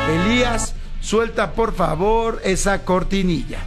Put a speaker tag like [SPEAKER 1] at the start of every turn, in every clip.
[SPEAKER 1] Elías, suelta por favor esa cortinilla.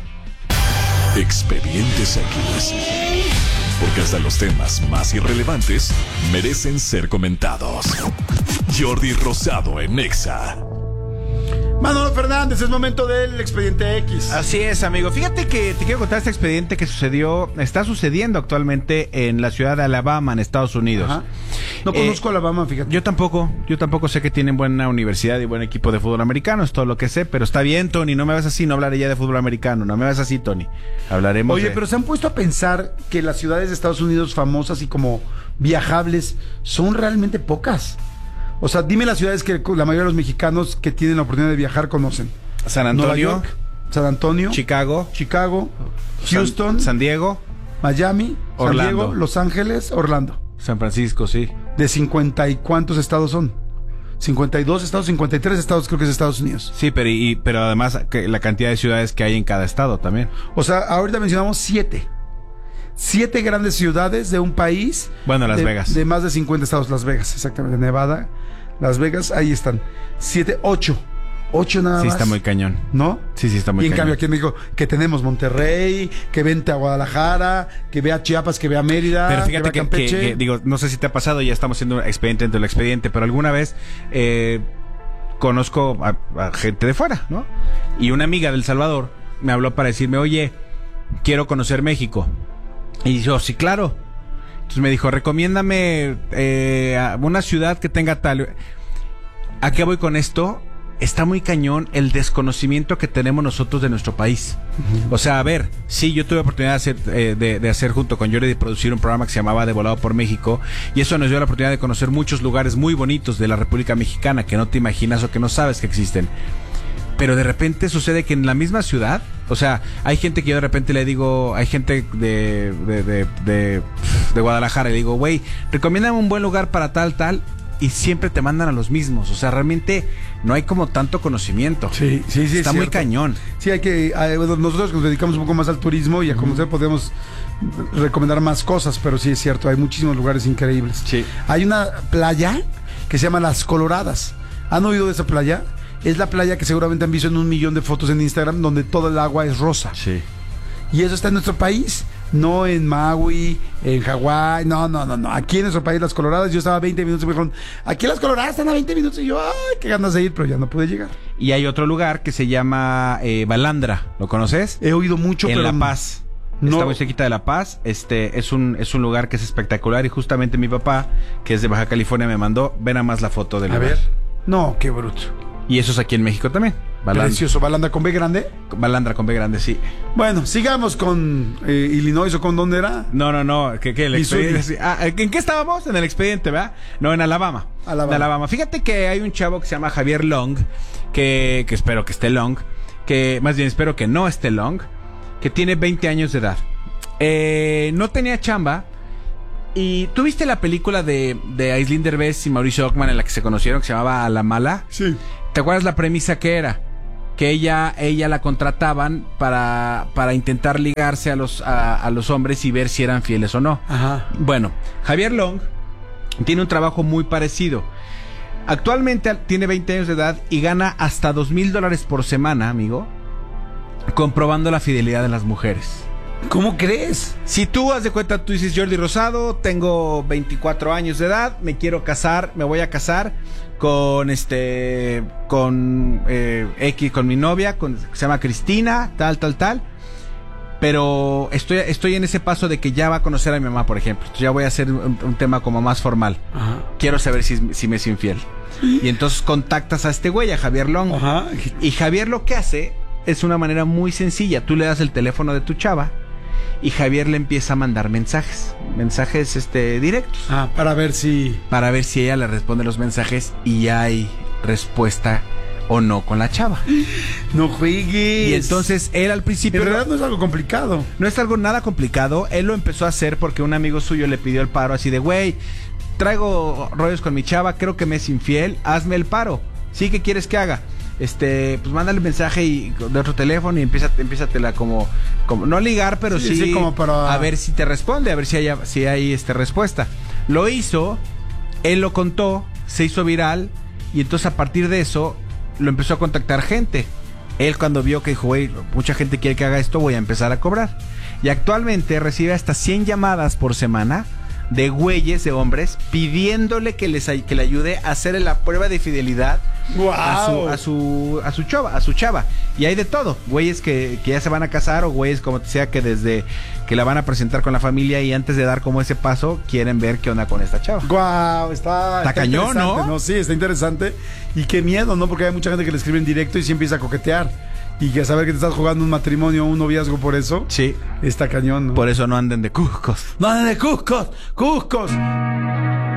[SPEAKER 2] Expedientes X. Porque hasta los temas más irrelevantes merecen ser comentados. Jordi Rosado en Exa.
[SPEAKER 1] Manolo Fernández, es momento del Expediente X.
[SPEAKER 3] Así es, amigo. Fíjate que te quiero contar este expediente que está sucediendo actualmente en la ciudad de Alabama, en Estados Unidos.
[SPEAKER 1] Ajá. No conozco Alabama, fíjate.
[SPEAKER 3] Yo tampoco sé que tienen buena universidad y buen equipo de fútbol americano, es todo lo que sé, pero está bien, Tony, no me vas así, no hablaré ya de fútbol americano, no me vas así, Tony. Hablaremos
[SPEAKER 1] Oye, pero se han puesto a pensar que las ciudades de Estados Unidos famosas y como viajables son realmente pocas. O sea, dime las ciudades que la mayoría de los mexicanos que tienen la oportunidad de viajar conocen.
[SPEAKER 3] San Antonio,
[SPEAKER 1] Nueva York, San Antonio,
[SPEAKER 3] Chicago,
[SPEAKER 1] Houston,
[SPEAKER 3] San Diego,
[SPEAKER 1] Miami,
[SPEAKER 3] Orlando.
[SPEAKER 1] San Diego, Los Ángeles, Orlando.
[SPEAKER 3] San Francisco, sí.
[SPEAKER 1] ¿De 50 y cuántos estados son? 52 estados, 53 estados creo que es Estados Unidos.
[SPEAKER 3] Sí, pero además que la cantidad de ciudades que hay en cada estado también.
[SPEAKER 1] O sea, ahorita mencionamos 7 grandes ciudades de un país.
[SPEAKER 3] Bueno, Las Vegas.
[SPEAKER 1] De más de 50 estados. Las Vegas, exactamente. Nevada, Las Vegas, ahí están. 8 nada más.
[SPEAKER 3] Sí, está muy cañón.
[SPEAKER 1] ¿No?
[SPEAKER 3] Sí, está muy cañón.
[SPEAKER 1] Y en cambio aquí en México, que tenemos Monterrey, que vente a Guadalajara, que vea Chiapas, que vea Mérida,
[SPEAKER 3] pero fíjate
[SPEAKER 1] que vea Campeche.
[SPEAKER 3] que digo, no sé si te ha pasado, ya estamos haciendo un expediente dentro del expediente, pero alguna vez conozco a gente de fuera, ¿no? Y una amiga del Salvador me habló para decirme, oye, quiero conocer México. Y yo, sí, claro. Entonces me dijo, recomiéndame una ciudad que tenga tal. ¿A qué voy con esto? Está muy cañón el desconocimiento que tenemos nosotros de nuestro país. Uh-huh. O sea, a ver, sí, yo tuve la oportunidad de hacer junto con Jordi, de producir un programa que se llamaba De Volado por México, y eso nos dio la oportunidad de conocer muchos lugares muy bonitos de la República Mexicana que no te imaginas o que no sabes que existen. Pero de repente sucede que en la misma ciudad, o sea, hay gente que yo de repente le digo, hay gente de Guadalajara, le digo, güey, recomiéndame un buen lugar para tal, y siempre te mandan a los mismos. O sea, realmente no hay como tanto conocimiento.
[SPEAKER 1] Sí.
[SPEAKER 3] Está muy cañón.
[SPEAKER 1] Sí, nosotros que nos dedicamos un poco más al turismo y a conocer podemos recomendar más cosas, pero sí es cierto, hay muchísimos lugares increíbles.
[SPEAKER 3] Sí.
[SPEAKER 1] Hay una playa que se llama Las Coloradas. ¿Han oído de esa playa? Es la playa que seguramente han visto en 1 millón de fotos en Instagram, donde toda el agua es rosa.
[SPEAKER 3] Sí.
[SPEAKER 1] Y eso está en nuestro país, no en Maui, en Hawái, no. Aquí en nuestro país, Las Coloradas, yo estaba a 20 minutos y me dijeron, aquí Las Coloradas están a 20 minutos. Y yo, ay, qué ganas de ir, pero ya no pude llegar.
[SPEAKER 3] Y hay otro lugar que se llama Balandra, ¿lo conoces?
[SPEAKER 1] He oído mucho,
[SPEAKER 3] en
[SPEAKER 1] pero...
[SPEAKER 3] La Paz.
[SPEAKER 1] No.
[SPEAKER 3] Está muy cerquita de La Paz. Es un lugar que es espectacular, y justamente mi papá, que es de Baja California, me mandó, ven a más la foto del lugar.
[SPEAKER 1] A ver. No, qué bruto.
[SPEAKER 3] Y eso es aquí en México también.
[SPEAKER 1] Balandra. Precioso. ¿Balandra con B grande?
[SPEAKER 3] Balandra con B grande, sí.
[SPEAKER 1] Bueno, sigamos con Illinois, ¿o con dónde era?
[SPEAKER 3] No. ¿Qué el expediente? ¿En qué estábamos? En el expediente, ¿verdad? No, en Alabama. En Alabama. Fíjate que hay un chavo que se llama Javier Long, que espero que esté Long, que más bien espero que no esté Long, que tiene 20 años de edad. No tenía chamba. ¿Y tú viste la película de Aislinn Derbez y Mauricio Ockman en la que se conocieron, que se llamaba A la Mala?
[SPEAKER 1] Sí.
[SPEAKER 3] ¿Te acuerdas la premisa que era? Que ella la contrataban para intentar ligarse a los hombres y ver si eran fieles o no.
[SPEAKER 1] Ajá.
[SPEAKER 3] Bueno, Javier Long tiene un trabajo muy parecido. Actualmente tiene 20 años de edad y gana hasta $2,000 por semana, amigo, comprobando la fidelidad de las mujeres.
[SPEAKER 1] ¿Cómo crees?
[SPEAKER 3] Si tú haz de cuenta, tú dices, Jordi Rosado, tengo 24 años de edad, me quiero casar, me voy a casar con mi novia, que se llama Cristina, tal, pero estoy en ese paso de que ya va a conocer a mi mamá, por ejemplo. Entonces ya voy a hacer un tema como más formal. Ajá. Quiero saber si me es infiel. Y entonces contactas a este güey, a Javier Long.
[SPEAKER 1] Ajá.
[SPEAKER 3] Y Javier lo que hace es una manera muy sencilla. Tú le das el teléfono de tu chava y Javier le empieza a mandar mensajes directos.
[SPEAKER 1] Para ver si
[SPEAKER 3] ella le responde los mensajes y hay respuesta o no con la chava.
[SPEAKER 1] No juegues.
[SPEAKER 3] Y entonces él al principio...
[SPEAKER 1] En realidad no es algo complicado.
[SPEAKER 3] No es algo nada complicado. Él lo empezó a hacer porque un amigo suyo le pidió el paro, así de, güey, traigo rollos con mi chava, creo que me es infiel, hazme el paro. ¿Sí? ¿Qué quieres que haga? Pues mándale mensaje de otro teléfono y empiézatela como no ligar, pero sí
[SPEAKER 1] como para...
[SPEAKER 3] a ver si te responde, a ver si hay respuesta. Lo hizo, él lo contó, se hizo viral, y entonces a partir de eso lo empezó a contactar gente. Él cuando vio que dijo, güey, mucha gente quiere que haga esto, voy a empezar a cobrar. Y actualmente recibe hasta 100 llamadas por semana de güeyes, de hombres, pidiéndole que le ayude a hacer la prueba de fidelidad a su chava. Y hay de todo, güeyes que ya se van a casar o güeyes como te sea que desde que la van a presentar con la familia y antes de dar como ese paso quieren ver qué onda con esta chava.
[SPEAKER 1] Guau, está
[SPEAKER 3] cañón, ¿no?
[SPEAKER 1] Sí, está interesante. Y qué miedo, ¿no? Porque hay mucha gente que le escribe en directo y sí empieza a coquetear. Y que saber que te estás jugando un matrimonio o un noviazgo por eso.
[SPEAKER 3] Sí.
[SPEAKER 1] Está cañón, ¿no?
[SPEAKER 3] Por eso no anden de cuscos.
[SPEAKER 1] No anden de cuscos.